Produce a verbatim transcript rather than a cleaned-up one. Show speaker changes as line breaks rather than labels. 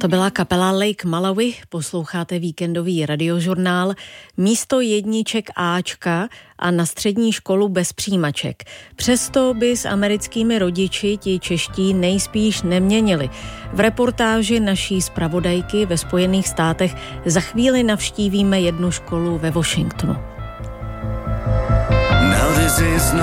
To byla kapela Lake Malawi, posloucháte víkendový radiožurnál, místo jedniček Ačka a na střední školu bez přijímaček. Přesto by s americkými rodiči ti čeští nejspíš neměnili. V reportáži naší zpravodajky ve Spojených státech za chvíli navštívíme jednu školu ve Washingtonu.
Now this is no